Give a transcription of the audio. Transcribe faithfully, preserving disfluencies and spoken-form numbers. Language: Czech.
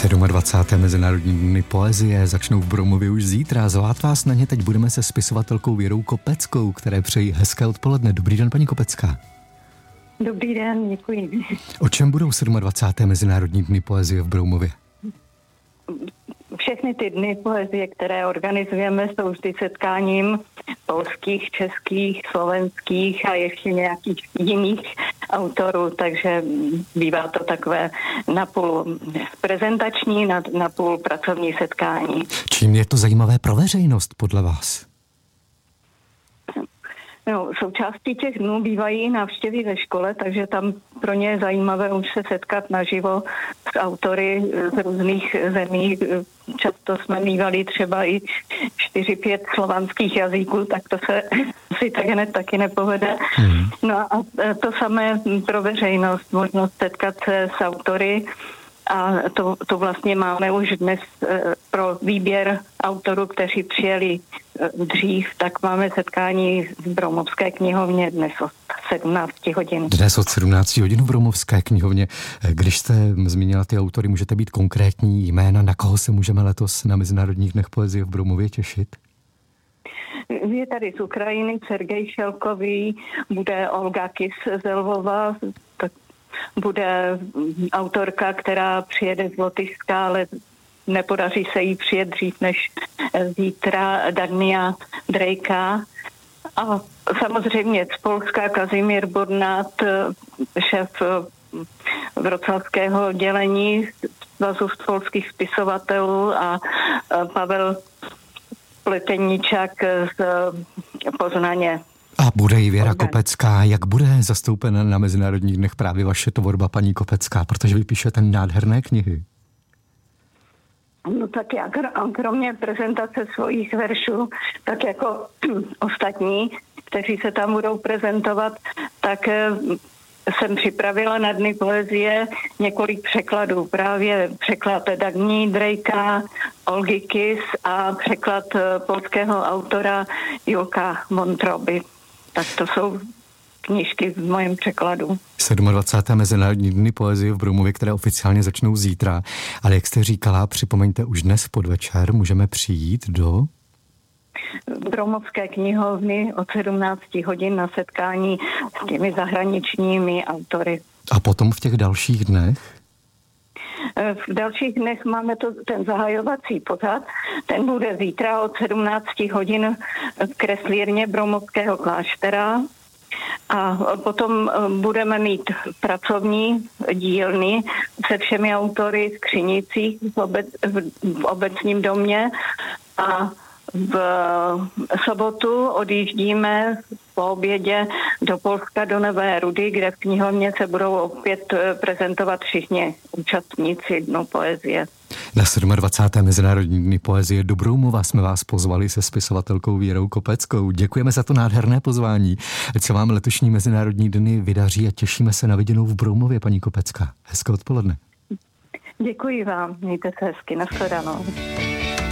dvacátého sedmého Mezinárodní dny poezie začnou v Broumově už zítra. Zvát vás na ně teď budeme se spisovatelkou Věrou Kopeckou, které přeji hezké odpoledne. Dobrý den, paní Kopecká. Dobrý den, děkuji. O čem budou dvacátého sedmého Mezinárodní dny poezie v Broumově? Všechny ty dny poezie, které organizujeme, jsou vždy setkáním polských, českých, slovenských a ještě nějakých jiných autorů, takže bývá to takové napůl prezentační, napůl pracovní setkání. Čím je to zajímavé pro veřejnost podle vás? No, součástí těch dnů bývají návštěvy ve škole, takže tam pro ně je zajímavé už se setkat naživo s autory z různých zemí. Často jsme mívali třeba i čtyři, pět slovanských jazyků, tak to se si tak hned taky nepovede. Hmm. No a to samé pro veřejnost, možnost setkat se s autory. A to, to vlastně máme už dnes pro výběr autorů, kteří přijeli dřív, tak máme setkání v Broumovské knihovně dnes od sedmnáct hodin. Dnes od sedmnáct hodin v Broumovské knihovně. Když jste zmínila ty autory, můžete být konkrétní jména, na koho se můžeme letos na Mezinárodních dnech poezie v Broumově těšit? Je tady z Ukrajiny Sergej Šelkový, bude Olga Kys z Lvova, bude autorka, která přijede z Lotyšska, ale nepodaří se jí přijet dřív než zítra, Dagnia Drejka. A samozřejmě z Polska Kazimír Bodnat, šéf wrocławského dělení Svazu polských spisovatelů, a Pavel Pleteníčak z Poznaně. A bude i Věra Kopecká. Jak bude zastoupena na Mezinárodních dnech právě vaše tvorba, paní Kopecká? Protože vy píšete nádherné knihy. No tak já kromě prezentace svých veršů, tak jako ostatní, kteří se tam budou prezentovat, tak jsem připravila na dny poezie několik překladů. Právě překlad Dagní Drejka, Olgy Kys a překlad polského autora Julka Montroby. Tak to jsou knížky v mém překladu. dvacátého sedmého Mezinárodní dny poezie v Broumově, které oficiálně začnou zítra. Ale jak jste říkala, připomeňte, už dnes v podvečer můžeme přijít do Broumovské knihovny od sedmnáct hodin na setkání s těmi zahraničními autory. A potom v těch dalších dnech? V dalších dnech máme to, ten zahajovací pořad, ten bude zítra od sedmnáct hodin v kreslírně Broumovského kláštera a potom budeme mít pracovní dílny se všemi autory v Křinicích v, obec, v obecním domě a v sobotu odjíždíme po obědě do Polska, do Nové Rudy, kde v knihovně se budou opět prezentovat všichni účastníci Dnu poezie. Na dvacátého sedmého Mezinárodní dny poezie do Broumova jsme vás pozvali se spisovatelkou Věrou Kopeckou. Děkujeme za to nádherné pozvání. Ať se vám letošní Mezinárodní dny vydaří a těšíme se na viděnou v Broumově, paní Kopecká. Hezké odpoledne. Děkuji vám, mějte se hezky, nashledanou.